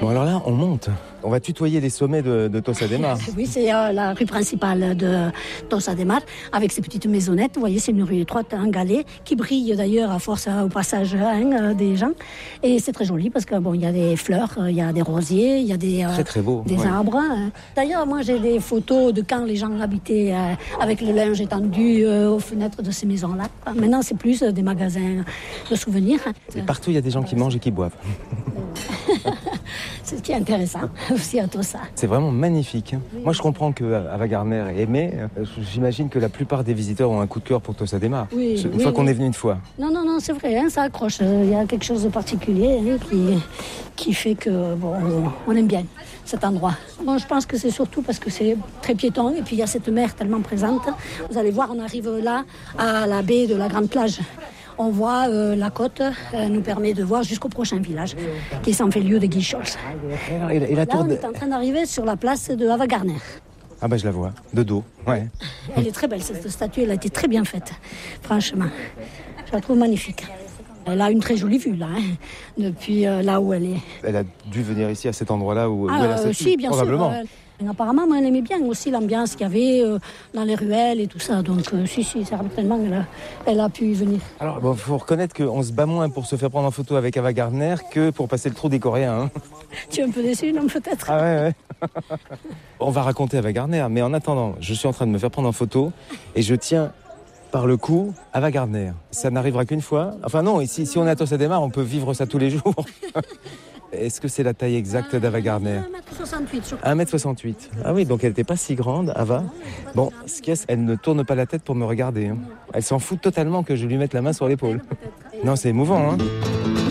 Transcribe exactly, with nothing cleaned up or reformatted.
Bon alors là, on monte. On va tutoyer les sommets de, de Tossa de Mar. Oui, c'est euh, la rue principale de Tossa de Mar, avec ses petites maisonnettes. Vous voyez, c'est une rue étroite, un galet, qui brille d'ailleurs à force euh, au passage hein, des gens. Et c'est très joli parce que bon, il y a des fleurs, il euh, y a des rosiers, il y a des, euh, très, très beau, des ouais. arbres. Hein. D'ailleurs, moi, j'ai des photos de quand les gens habitaient euh, avec le linge étendu euh, aux fenêtres de ces maisons-là. Maintenant, c'est plus euh, des magasins de souvenirs. Et partout, il y a des gens qui mangent et qui boivent. C'est ce qui est intéressant aussi à Tossa. C'est vraiment magnifique. Oui. Moi, je comprends qu'Ava Gardner est aimé. J'imagine que la plupart des visiteurs ont un coup de cœur pour Tossa de Mar. Oui, une oui, fois qu'on oui. est venu une fois. Non, non, non, c'est vrai, hein, ça accroche. Il y a quelque chose de particulier hein, qui, qui fait que bon, on aime bien cet endroit. Bon, je pense que c'est surtout parce que c'est très piéton et puis il y a cette mer tellement présente. Vous allez voir, on arrive là à la baie de la Grande Plage. On voit euh, la côte, euh, nous permet de voir jusqu'au prochain village, qui est Saint-Féliu de Guichols. Et la, et la Là, tour on de... est en train d'arriver sur la place de Ava Gardner. Ah ben je la vois, de dos, ouais. Elle est très belle, cette statue, elle a été très bien faite, franchement. Je la trouve magnifique. Elle a une très jolie vue, là, hein, depuis euh, là où elle est. Elle a dû venir ici, à cet endroit-là où, ah, où elle a euh, statue, si, bien probablement. sûr. Euh, Apparemment, moi, elle aimait bien aussi l'ambiance qu'il y avait euh, dans les ruelles et tout ça. Donc, euh, si, si, certainement, elle a, elle a pu y venir. Alors, il bon, faut reconnaître qu'on se bat moins pour se faire prendre en photo avec Ava Gardner que pour passer le trou des Coréens. Hein. Tu es un peu déçu, non, peut-être? Ah ouais, ouais. On va raconter Ava Gardner, mais en attendant, je suis en train de me faire prendre en photo et je tiens par le cou Ava Gardner. Ça n'arrivera qu'une fois. Enfin non, ici, si on est à Tossa de Mar, on peut vivre ça tous les jours. Est-ce que c'est la taille exacte d'Ava Gardner? un mètre soixante-huit, je crois. un mètre soixante-huit. Ah oui, donc elle n'était pas si grande, Ava. Bon, ce qu'il y a, elle ne tourne pas la tête pour me regarder. Hein. Elle s'en fout totalement que je lui mette la main sur l'épaule. Non, c'est émouvant, hein.